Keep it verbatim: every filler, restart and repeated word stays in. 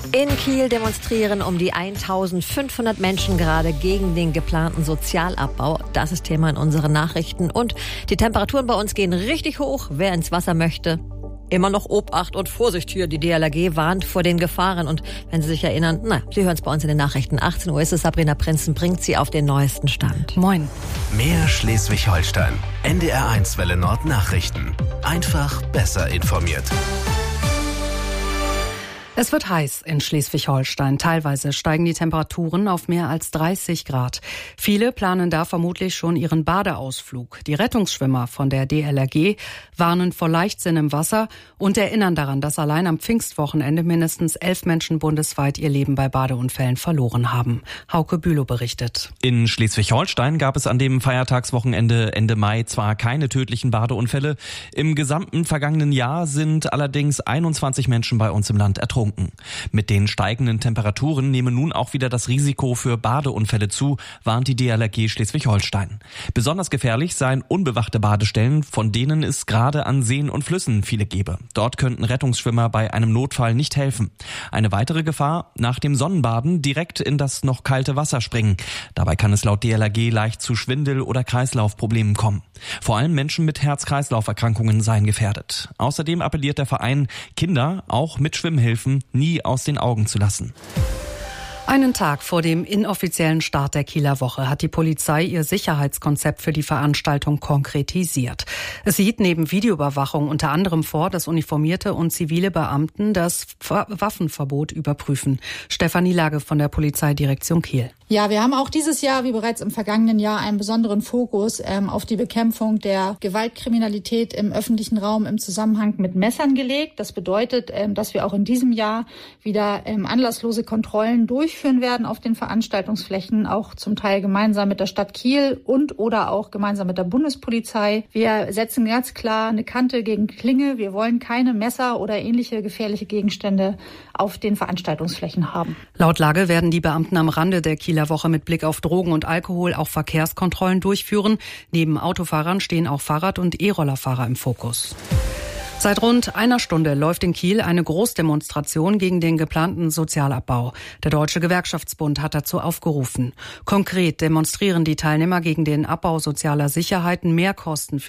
In Kiel demonstrieren um die eintausendfünfhundert Menschen gerade gegen den geplanten Sozialabbau. Das ist Thema in unseren Nachrichten. Und die Temperaturen bei uns gehen richtig hoch. Wer ins Wasser möchte, immer noch Obacht und Vorsicht hier. Die D L R G warnt vor den Gefahren. Und wenn Sie sich erinnern, na, Sie hören es bei uns in den Nachrichten. achtzehn Uhr ist es. Sabrina Prinzen bringt Sie auf den neuesten Stand. Moin. Mehr Schleswig-Holstein. N D R eins Welle Nord Nachrichten. Einfach besser informiert. Es wird heiß in Schleswig-Holstein. Teilweise steigen die Temperaturen auf mehr als dreißig Grad. Viele planen da vermutlich schon ihren Badeausflug. Die Rettungsschwimmer von der D L R G warnen vor Leichtsinn im Wasser und erinnern daran, dass allein am Pfingstwochenende mindestens elf Menschen bundesweit ihr Leben bei Badeunfällen verloren haben. Hauke Bülow berichtet. In Schleswig-Holstein gab es an dem Feiertagswochenende Ende Mai zwar keine tödlichen Badeunfälle. Im gesamten vergangenen Jahr sind allerdings einundzwanzig Menschen bei uns im Land ertrunken. Mit den steigenden Temperaturen nehme nun auch wieder das Risiko für Badeunfälle zu, warnt die D L R G Schleswig-Holstein. Besonders gefährlich seien unbewachte Badestellen, von denen es gerade an Seen und Flüssen viele gebe. Dort könnten Rettungsschwimmer bei einem Notfall nicht helfen. Eine weitere Gefahr: nach dem Sonnenbaden direkt in das noch kalte Wasser springen. Dabei kann es laut D L R G leicht zu Schwindel- oder Kreislaufproblemen kommen. Vor allem Menschen mit Herz-Kreislauf-Erkrankungen seien gefährdet. Außerdem appelliert der Verein, Kinder auch mit Schwimmhilfen nie aus den Augen zu lassen. Einen Tag vor dem inoffiziellen Start der Kieler Woche hat die Polizei ihr Sicherheitskonzept für die Veranstaltung konkretisiert. Es sieht neben Videoüberwachung unter anderem vor, dass uniformierte und zivile Beamten das Waffenverbot überprüfen. Stefanie Lage von der Polizeidirektion Kiel. Ja, wir haben auch dieses Jahr, wie bereits im vergangenen Jahr, einen besonderen Fokus ähm, auf die Bekämpfung der Gewaltkriminalität im öffentlichen Raum im Zusammenhang mit Messern gelegt. Das bedeutet, ähm, dass wir auch in diesem Jahr wieder ähm, anlasslose Kontrollen durchführen werden auf den Veranstaltungsflächen, auch zum Teil gemeinsam mit der Stadt Kiel und oder auch gemeinsam mit der Bundespolizei. Wir setzen ganz klar eine Kante gegen Klinge. Wir wollen keine Messer oder ähnliche gefährliche Gegenstände auf den Veranstaltungsflächen haben. Laut Lage werden die Beamten am Rande der Kieler Woche mit Blick auf Drogen und Alkohol auch Verkehrskontrollen durchführen. Neben Autofahrern stehen auch Fahrrad- und E-Rollerfahrer im Fokus. Seit rund einer Stunde läuft in Kiel eine Großdemonstration gegen den geplanten Sozialabbau. Der Deutsche Gewerkschaftsbund hat dazu aufgerufen. Konkret demonstrieren die Teilnehmer gegen den Abbau sozialer Sicherheiten, Mehrkosten für